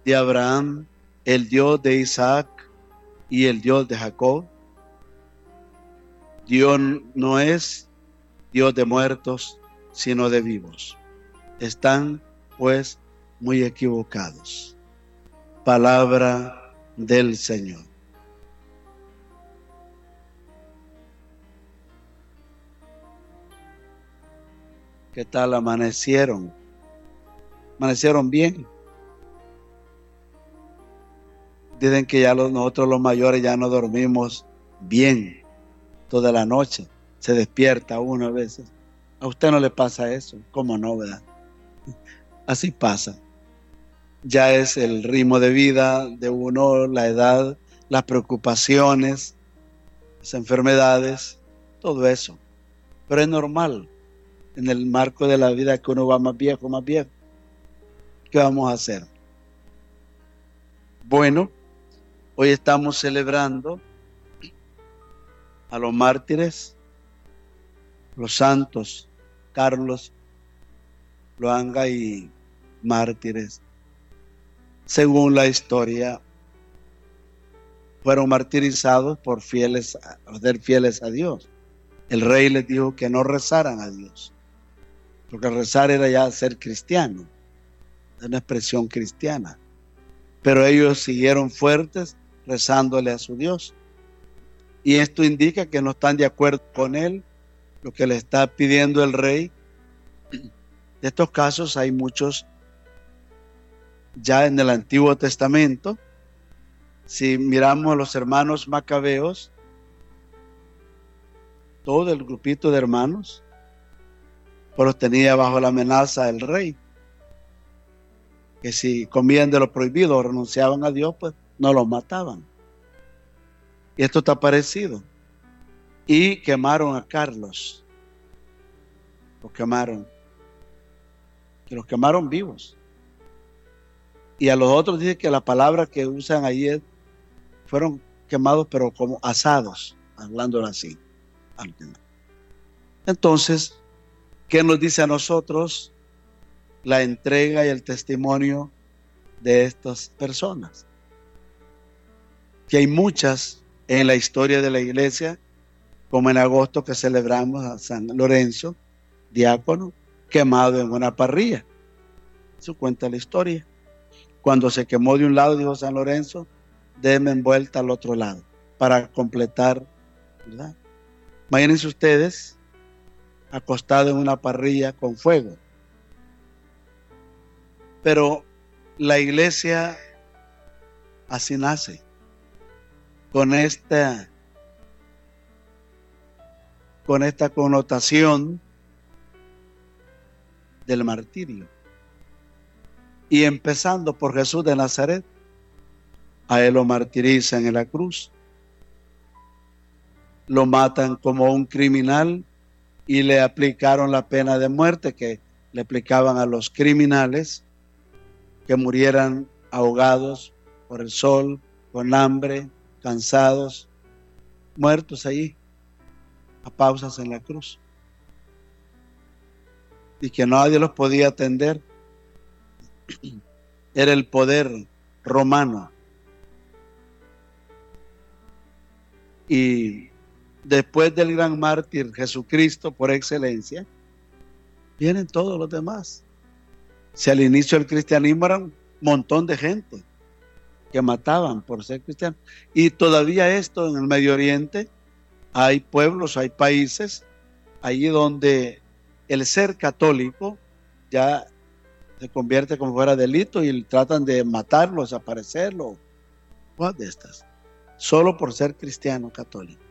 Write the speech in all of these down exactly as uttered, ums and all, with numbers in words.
de Abraham, el Dios de Isaac y el Dios de Jacob. Dios no es Dios de muertos, sino de vivos. Están, pues, muy equivocados. Palabra del Señor. ¿Qué tal amanecieron? ¿Amanecieron bien? Dicen que ya los, nosotros los mayores ya no dormimos bien toda la noche. Se despierta uno a veces. ¿A usted no le pasa eso? ¿Cómo no, verdad? Así pasa. Ya es el ritmo de vida de uno, la edad, las preocupaciones, las enfermedades, todo eso. Pero es normal en el marco de la vida que uno va más viejo, más viejo. ¿Qué vamos a hacer? Bueno, hoy estamos celebrando a los mártires, los santos Carlos Luanga y mártires. Según la historia, fueron martirizados por fieles, por ser fieles a Dios. El rey les dijo que no rezaran a Dios, porque rezar era ya ser cristiano, es una expresión cristiana. Pero ellos siguieron fuertes rezándole a su Dios. Y esto indica que no están de acuerdo con él, lo que le está pidiendo el rey. De estos casos hay muchos ya en el Antiguo Testamento. Si miramos a los hermanos macabeos, todo el grupito de hermanos, pues los tenía bajo la amenaza del rey, que si comían de lo prohibido o renunciaban a Dios, pues no los mataban. Y esto está parecido. Y quemaron a Carlos. Los quemaron. Que los quemaron vivos. Y a los otros dice que la palabra que usan ahí es, fueron quemados pero como asados, hablándolo así. Entonces, ¿qué nos dice a nosotros la entrega y el testimonio de estas personas? Que hay muchas en la historia de la iglesia, como en agosto que celebramos a San Lorenzo, diácono, quemado en una parrilla. Eso cuenta la historia. Cuando se quemó de un lado, dijo San Lorenzo, déme vuelta al otro lado, para completar, ¿verdad? Imagínense ustedes, acostado en una parrilla con fuego. Pero la iglesia así nace, con esta, con esta connotación del martirio. Y empezando por Jesús de Nazaret, a él lo martirizan en la cruz, lo matan como un criminal y le aplicaron la pena de muerte que le aplicaban a los criminales que murieran ahogados por el sol, con hambre, cansados, muertos ahí, a pausas en la cruz. Y que nadie los podía atender. Era el poder romano. Y después del gran mártir Jesucristo por excelencia, vienen todos los demás. Si al inicio del cristianismo era un montón de gente que mataban por ser cristianos. Y todavía esto en el Medio Oriente, hay pueblos, hay países, allí donde el ser católico ya se convierte como fuera delito y tratan de matarlo, desaparecerlo, cosas de estas, solo por ser cristiano católico.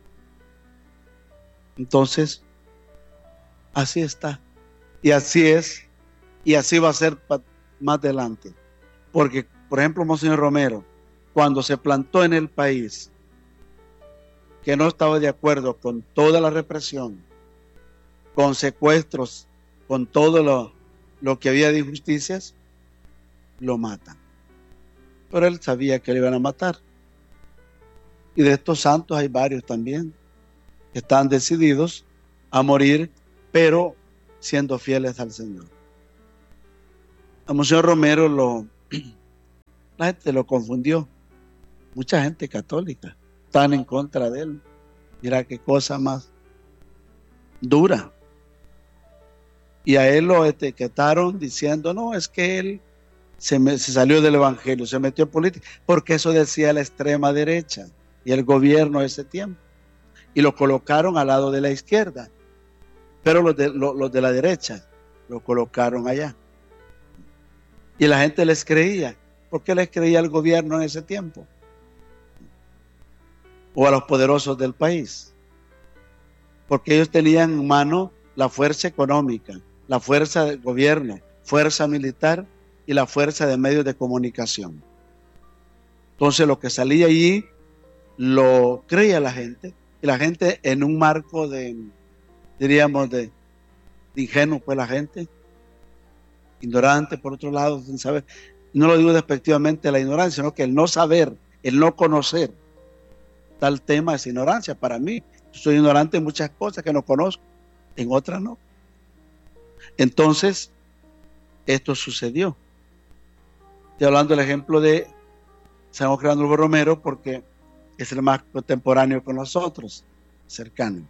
Entonces, así está. Y así es, y así va a ser más adelante. Porque, por ejemplo, Monseñor Romero, cuando se plantó en el país, que no estaba de acuerdo con toda la represión, con secuestros, con todo lo, lo que había de injusticias, lo matan. Pero él sabía que le iban a matar. Y de estos santos hay varios también que están decididos a morir, pero siendo fieles al Señor. A Monseñor Romero lo, La gente lo confundió. Mucha gente católica están en contra de él. Mira qué cosa más dura. Y a él lo etiquetaron diciendo, no, es que él se, me, se salió del evangelio, se metió en política, porque eso decía la extrema derecha y el gobierno de ese tiempo. Y lo colocaron al lado de la izquierda, pero los de, los, los de la derecha lo colocaron allá. Y la gente les creía. ¿Por qué les creía al gobierno en ese tiempo? O a los poderosos del país. Porque ellos tenían en mano la fuerza económica, la fuerza del gobierno, fuerza militar y la fuerza de medios de comunicación. Entonces lo que salía allí lo creía la gente, y la gente en un marco de, diríamos, de, de ingenuo, pues la gente, ignorante por otro lado, sin saber. No lo digo despectivamente la ignorancia, sino que el no saber, el no conocer tal tema es ignorancia para mí. Yo soy ignorante en muchas cosas que no conozco, en otras no. Entonces, esto sucedió. Estoy hablando del ejemplo de San Juan Cristóbal Romero porque es el más contemporáneo con nosotros, cercano.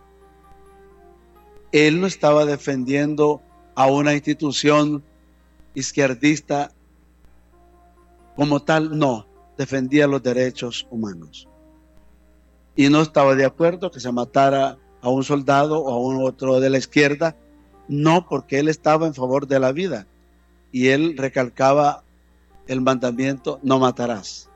Él no estaba defendiendo a una institución izquierdista como tal, no, defendía los derechos humanos. Y no estaba de acuerdo que se matara a un soldado o a un otro de la izquierda, no, porque él estaba en favor de la vida y él recalcaba el mandamiento, no matarás.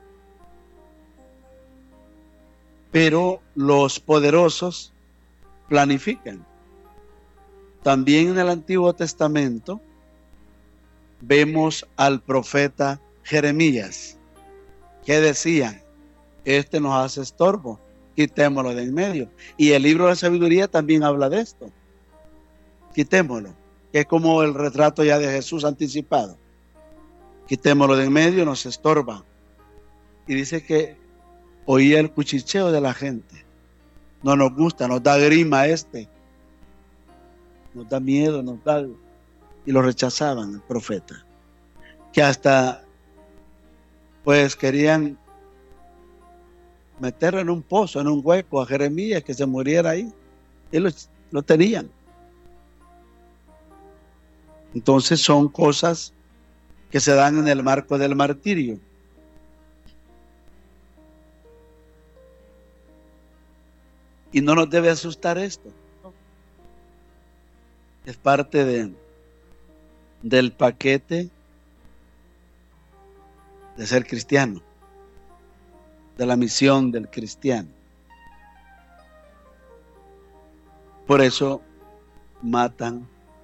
Pero los poderosos planifican. También en el Antiguo Testamento vemos al profeta Jeremías, que decía, este nos hace estorbo, quitémoslo de en medio. Y el libro de sabiduría también habla de esto. Quitémoslo, que es como el retrato ya de Jesús anticipado. Quitémoslo de en medio, nos estorba. Y dice que oía el cuchicheo de la gente. No nos gusta, nos da grima este. Nos da miedo, nos da... Y lo rechazaban el profeta. Que hasta, pues querían meterlo en un pozo, en un hueco a Jeremías, que se muriera ahí. Y lo, lo tenían. Entonces son cosas que se dan en el marco del martirio. Y no nos debe asustar esto. Es parte de, del paquete de ser cristiano, de la misión del cristiano. Por eso matan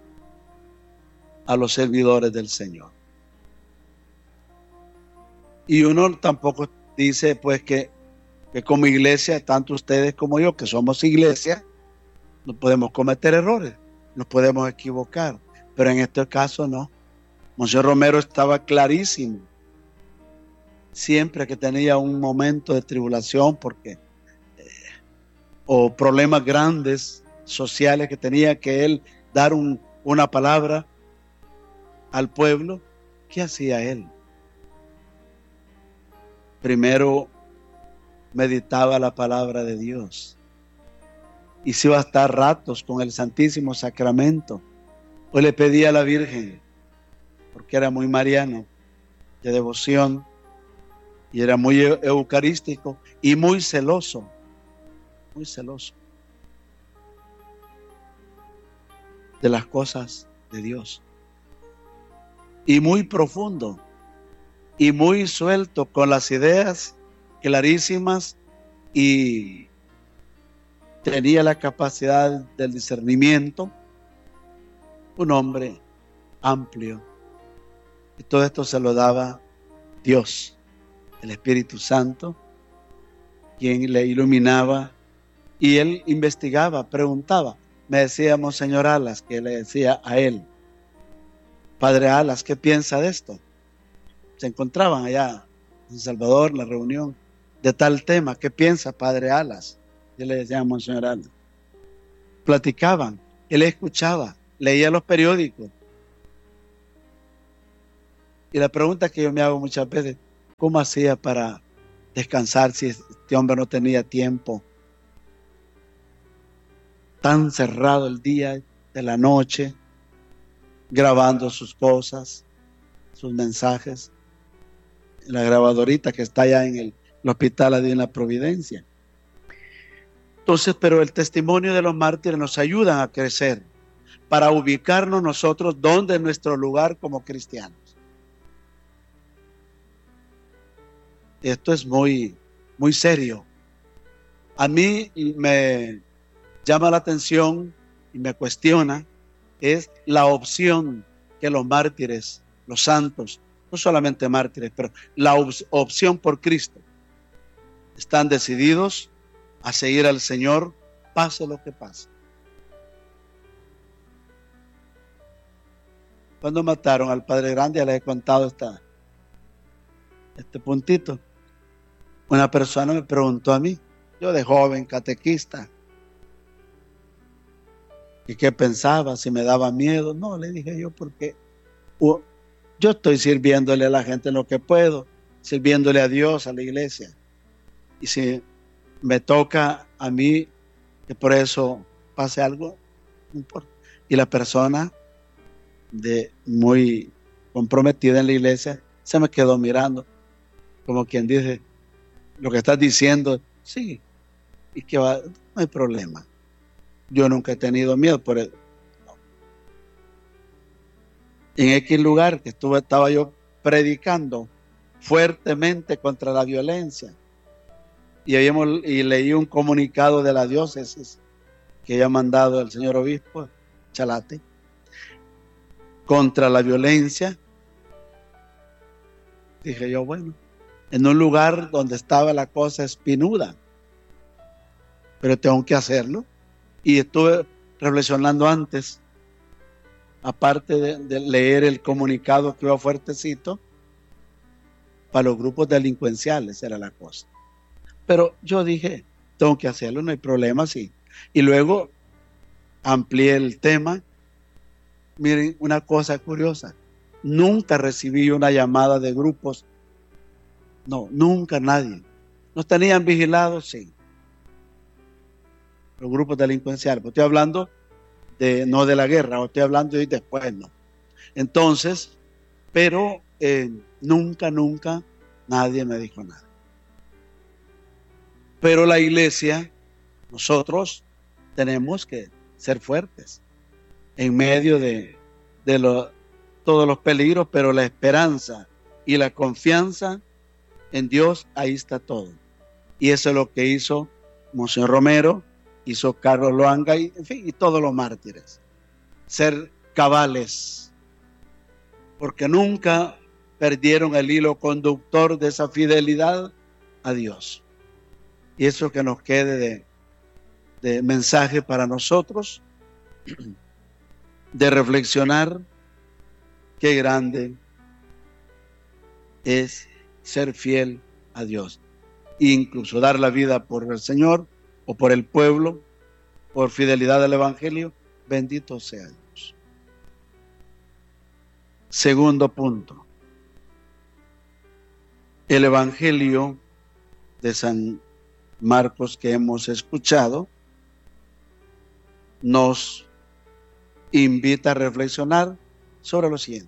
a los servidores del Señor. Y uno tampoco dice pues que, que como iglesia, tanto ustedes como yo, que somos iglesia, no podemos cometer errores, nos podemos equivocar, pero en este caso no. Monseñor Romero estaba clarísimo. Siempre que tenía un momento de tribulación, porque eh, o problemas grandes sociales que tenía que él dar un, una palabra al pueblo, ¿qué hacía él? Primero meditaba la palabra de Dios y se iba a estar ratos con el Santísimo Sacramento. Hoy le pedía a la Virgen, porque era muy mariano, de devoción, y era muy eucarístico y muy celoso, muy celoso de las cosas de Dios. Y muy profundo y muy suelto, con las ideas clarísimas, y tenía la capacidad del discernimiento. Un hombre amplio, y todo esto se lo daba Dios, el Espíritu Santo, quien le iluminaba, y él investigaba, preguntaba. Me decía Monseñor Alas, que le decía a él, Padre Alas, ¿qué piensa de esto? Se encontraban allá en Salvador, la reunión de tal tema. ¿Qué piensa Padre Alas? Yo le decía a Monseñor Alas. Platicaban, él escuchaba, leía los periódicos. Y la pregunta que yo me hago muchas veces, ¿Cómo hacía para descansar si este hombre no tenía tiempo? Tan cerrado el día de la noche, grabando sus cosas, sus mensajes, la grabadorita que está allá en el, el hospital de la Providencia. Entonces, pero el testimonio de los mártires nos ayuda a crecer para ubicarnos nosotros donde es nuestro lugar como cristianos. Esto es muy, muy serio. A mí me llama la atención y me cuestiona es la opción que los mártires, los santos, no solamente mártires, pero la op- opción por Cristo, están decididos a seguir al Señor, pase lo que pase. Cuando mataron al Padre Grande, ya les he contado esta, este puntito. Una persona me preguntó a mí, yo de joven, catequista, ¿y qué pensaba? Si me daba miedo. No, le dije yo, porque uh, yo estoy sirviéndole a la gente en lo que puedo, sirviéndole a Dios, a la iglesia. Y si me toca a mí que por eso pase algo, no importa. Y la persona de muy comprometida en la iglesia se me quedó mirando, como quien dice, lo que estás diciendo, sí, y que va, no hay problema. Yo nunca he tenido miedo por él. No. En X lugar que estuve, estaba yo predicando fuertemente contra la violencia. Y, habíamos, y leí un comunicado de la diócesis que había mandado el señor obispo Chalate contra la violencia. Dije yo, bueno, en un lugar donde estaba la cosa espinuda, pero tengo que hacerlo. Y estuve reflexionando antes, aparte de, de leer el comunicado que iba fuertecito, para los grupos delincuenciales era la cosa. Pero yo dije, tengo que hacerlo, no hay problema, sí. Y luego amplié el tema. Miren, una cosa curiosa, nunca recibí una llamada de grupos, no, nunca nadie. ¿Nos tenían vigilados? Sí. Los grupos delincuenciales, pues estoy hablando de, no de la guerra, o estoy hablando de después, no. Entonces, pero eh, nunca, nunca nadie me dijo nada. Pero la iglesia, nosotros tenemos que ser fuertes en medio de, de lo, todos los peligros, pero la esperanza y la confianza en Dios, ahí está todo. Y eso es lo que hizo Monseñor Romero, hizo Carlos Loanga y, en fin, y todos los mártires. Ser cabales, porque nunca perdieron el hilo conductor de esa fidelidad a Dios. Y eso que nos quede de, de mensaje para nosotros, de reflexionar qué grande es ser fiel a Dios, incluso dar la vida por el Señor o por el pueblo, por fidelidad al Evangelio. Bendito sea Dios. Segundo punto, el Evangelio de San Marcos que hemos escuchado nos invita a reflexionar sobre lo siguiente,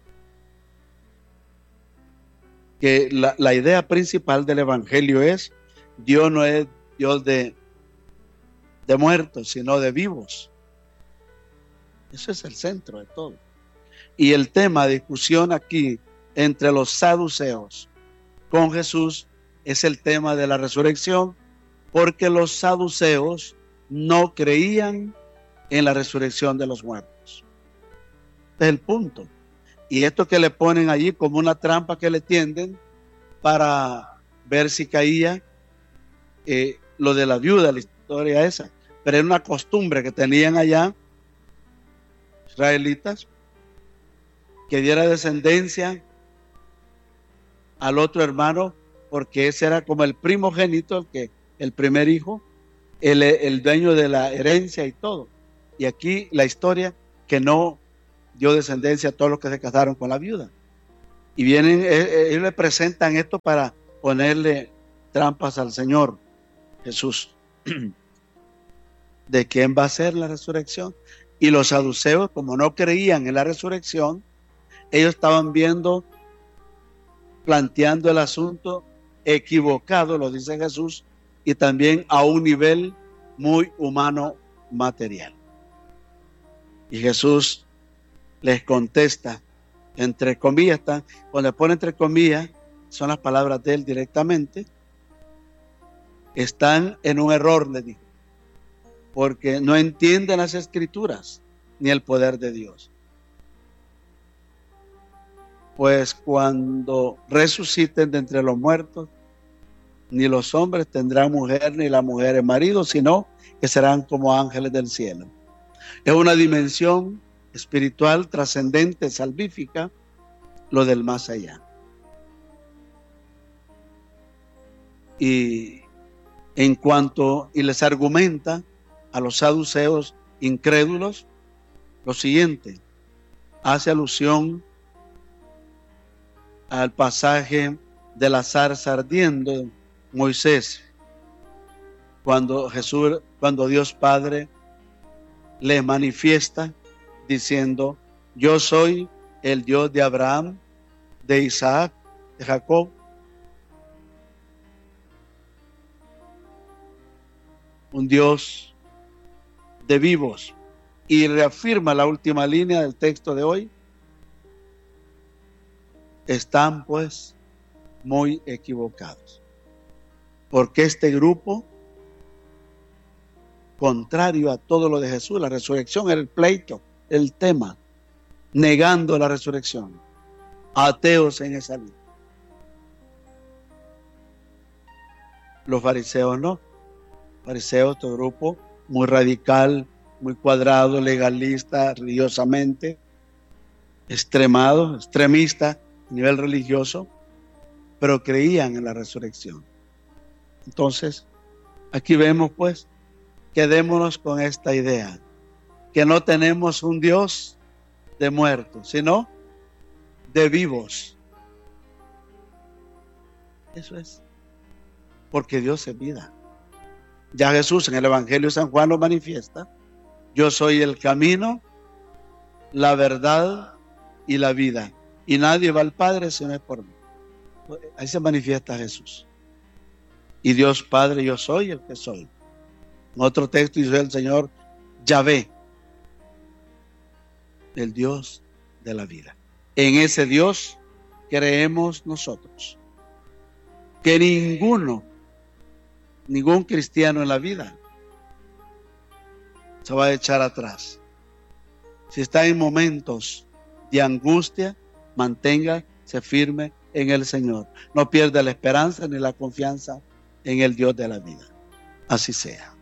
que la, la idea principal del Evangelio es: Dios no es Dios de, de muertos, sino de vivos. Eso es el centro de todo. Y el tema de discusión aquí entre los saduceos con Jesús es el tema de la resurrección, porque los saduceos no creían en la resurrección de los muertos. Este es el punto. Y esto que le ponen allí como una trampa que le tienden para ver si caía eh, lo de la viuda, la historia esa. Pero era una costumbre que tenían allá israelitas, que diera descendencia al otro hermano, porque ese era como el primogénito, el, que, el primer hijo, el, el dueño de la herencia y todo. Y aquí la historia que no dio descendencia a todos los que se casaron con la viuda. Y vienen, ellos le presentan esto para ponerle trampas al Señor Jesús. ¿De quién va a ser la resurrección? Y los saduceos, como no creían en la resurrección, ellos estaban viendo, planteando el asunto equivocado, lo dice Jesús, y también a un nivel muy humano material. Y Jesús les contesta, entre comillas, están, cuando pone entre comillas, son las palabras de él directamente, están en un error, le dijo, porque no entienden las escrituras ni el poder de Dios. Pues cuando resuciten de entre los muertos, ni los hombres tendrán mujer, ni las mujeres marido, sino que serán como ángeles del cielo. Es una dimensión espiritual, trascendente, salvífica, lo del más allá. Y en cuanto, y les argumenta a los saduceos incrédulos lo siguiente, hace alusión al pasaje de la zarza ardiendo, Moisés, cuando Jesús, cuando Dios Padre le manifiesta diciendo, yo soy el Dios de Abraham, de Isaac, de Jacob. Un Dios de vivos. Y reafirma la última línea del texto de hoy. Están pues muy equivocados. Porque este grupo, contrario a todo lo de Jesús, la resurrección era el pleito, el tema, negando la resurrección. Ateos en esa línea. Los fariseos no. Fariseos, otro grupo muy radical, muy cuadrado, legalista, religiosamente, extremado, extremista a nivel religioso, pero creían en la resurrección. Entonces, aquí vemos pues, quedémonos con esta idea, que no tenemos un Dios de muertos, sino de vivos. Eso es, porque Dios es vida. Ya Jesús en el Evangelio de San Juan lo manifiesta. Yo soy el camino, la verdad y la vida. Y nadie va al Padre si no es por mí. Ahí se manifiesta Jesús. Y Dios Padre, yo soy el que soy. En otro texto dice el Señor, Yahvé, el Dios de la vida. En ese Dios creemos nosotros. Que ninguno, ningún cristiano en la vida se va a echar atrás. Si está en momentos de angustia, manténgase firme en el Señor. No pierda la esperanza ni la confianza en el Dios de la vida. Así sea.